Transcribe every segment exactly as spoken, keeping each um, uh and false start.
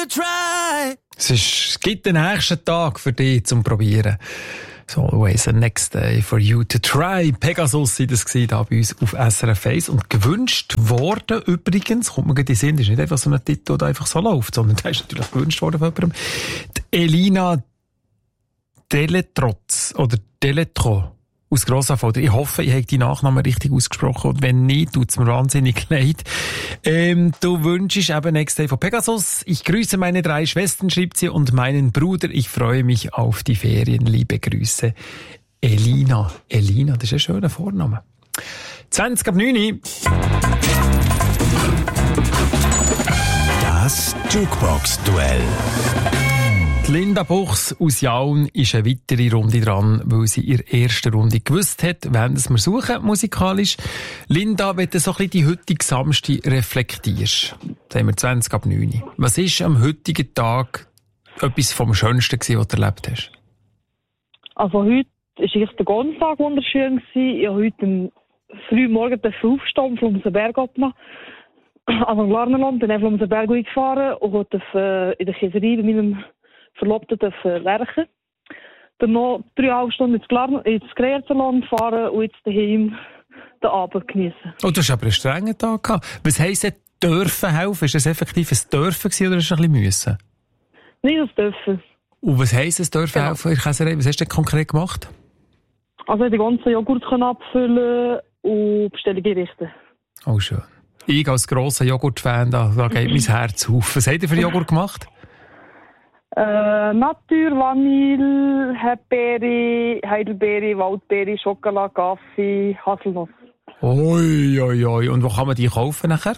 Es, ist, es gibt den nächsten Tag für dich zum Probieren. So always a next day for you to try. Pegasus war das da bei uns auf S R F eins. Und gewünscht worden übrigens, kommt mir gerade in den Sinn, das ist nicht einfach so ein Titel, der einfach so läuft, sondern der ist natürlich gewünscht worden von jemandem. Die Elina Deletrotz oder Deletro aus Grossanfolder. Ich hoffe, ich habe die Nachnamen richtig ausgesprochen. Und wenn nicht, tut es mir wahnsinnig leid. Ähm, du wünschst eben Next Day von Pegasus. Ich grüße meine drei Schwestern, schreibt sie, und meinen Bruder. Ich freue mich auf die Ferien. Liebe Grüße. Elina. Elina, das ist ein schöner Vorname. zwanzig ab neun. Das Jukebox-Duell. Linda Buchs aus Jaun ist eine weitere Runde dran, weil sie in der ersten Runde gewusst hat, wen wir suchen, musikalisch. Linda, wenn du so ein bisschen die heutige Samstag reflektierst, da haben wir zwanzig ab neun. Was ist am heutigen Tag etwas vom Schönsten gewesen, was du erlebt hast? Also heute war echt der ganze Tag wunderschön. Ich habe heute früh morgen aufstehen, vom Berg abnehmen. Also im Glarnerland, bin ich vom Berg gefahren und habe in der Käserei bei meinem Verlobten werken. Dann noch dreieinhalb Stunden ins, Glarner, ins Kreerterland fahren und jetzt daheim den Abend genießen. Oh, du hast aber einen strengen Tag gehabt. Was heisst denn dürfen helfen? Ist das effektiv ein Dürfen gewesen, oder ist es ein bisschen müssen? Nicht das Dürfen. Und was heisst es dürfen genau. helfen in der Käserei? Was hast du denn konkret gemacht? Also die ganzen Joghurt abfüllen und Bestellungen richten. Oh, schön. Ich als grosser Joghurt-Fan, da, da geht mein Herz auf. Was habt ihr für Joghurt gemacht? Äh, Natur, Vanille, Hepbeere, Heidelbeere, Waldbeere, Schokolade, Kaffee, Haselnuss. Ui, ui, ui. Und wo kann man die kaufen nachher?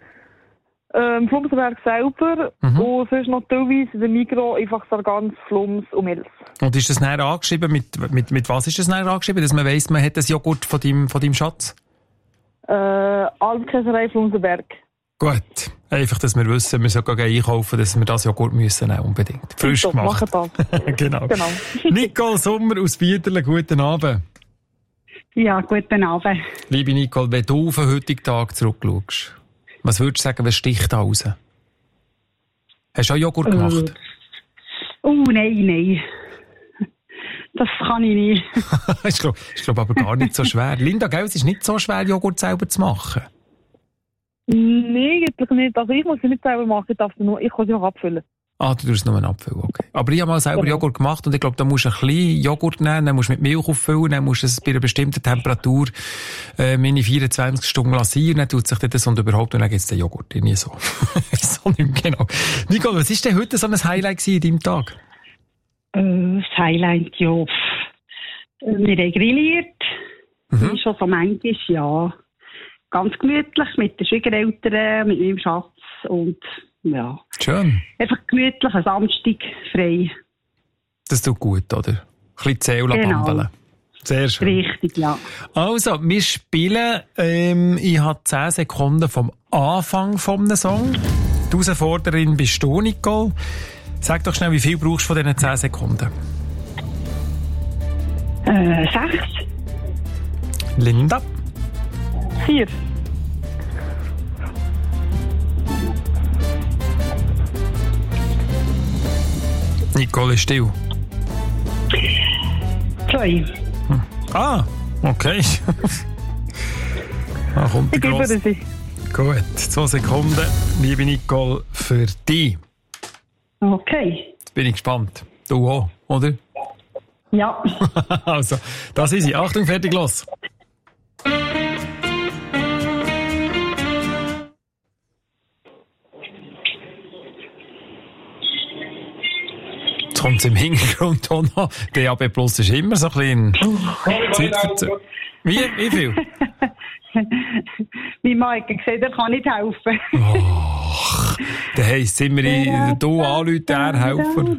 Ähm, Flumsenberg selber mhm. und sonst noch teilweise in der Migros einfach so ganz Flums und Milch. Und ist das näher angeschrieben? Mit, mit, mit was ist das näher angeschrieben? Dass man weiss, man hat das Joghurt von deinem, von deinem Schatz? Äh, Alpkäserei Flumsenberg. Gut. Einfach, dass wir wissen, wir sollten einkaufen, dass wir das Joghurt müssen nehmen, unbedingt. Frisch Doch, gemacht. genau. genau. Nicole Sommer aus Bieterle, guten Abend. Ja, guten Abend. Liebe Nicole, wenn du auf den heutigen Tag zurückschaust, was würdest du sagen, was sticht da raus? Hast du auch Joghurt gemacht? Oh, uh, nein, nein. Das kann ich nicht. Ich glaube glaub aber gar nicht so schwer. Linda, gell, es ist nicht so schwer, Joghurt selber zu machen. Nein, eigentlich nicht. Also ich muss sie nicht selber machen, ich, darf nur, ich kann sie auch abfüllen. Ah, du tust nur einen Abfüll, okay. Aber ich habe mal selber genau. Joghurt gemacht und ich glaube, da musst du ein bisschen Joghurt nehmen, dann musst du mit Milch auffüllen, dann musst du es bei einer bestimmten Temperatur äh, meine vierundzwanzig Stunden lassieren, dann tut sich das und überhaupt, und dann gibt es den Joghurt. Nie so. so nicht mehr, genau. Nicole, was war denn heute so ein Highlight in deinem Tag? Äh, das Highlight, ja. Wir haben grilliert. Mhm. Schon so manchmal, ja. Ganz gemütlich mit den Schwiegereltern, mit meinem Schatz und ja. Schön. Einfach gemütlich, ein Samstag frei. Das tut gut, oder? Ein bisschen Zähl genau. bambeln. Sehr schön. Richtig, ja. Also, wir spielen, ähm, ich habe zehn Sekunden vom Anfang vom Song. Die Herausforderin bist du, Nicole. Sag doch schnell, wie viel brauchst du von diesen zehn Sekunden? Äh, sechs. Linda? Vier. Nicole ist still. Zwei. Hm. Ah, okay. ah, kommt ich gebe sie. Gut, zwei Sekunden, liebe Nicole, für dich. Okay. Jetzt bin ich gespannt. Du auch, oder? Ja. Also, das ist sie. Achtung, fertig, los. Jetzt kommt es im Hintergrund auch noch. D A B Plus ist immer so ein bisschen Wie? Wie viel? Mein Mann hat gesagt, er kann nicht helfen. Och, dann heisst es immer, in, du anrufen, er helfen.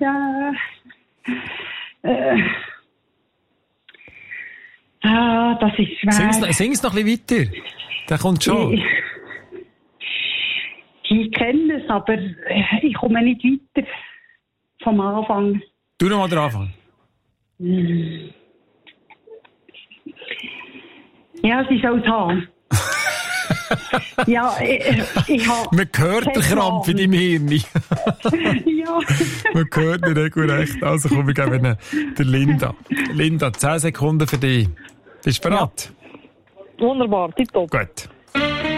Äh. Ah, das ist schwer. Sing es noch ein bisschen weiter. Der kommt schon. Ich, ich kenne es, aber ich komme nicht weiter vom Anfang. Du noch mal den Anfang. Ja, sie soll es haben. Ja, ich, ich habe... Man hört den Krampf in deinem Hirn. Ja. Man hört ihn regelrecht. Also komm, wir geben ihnen der Linda. Linda, zehn Sekunden für dich. Bist du bereit? Wunderbar, tipptopp. Gut.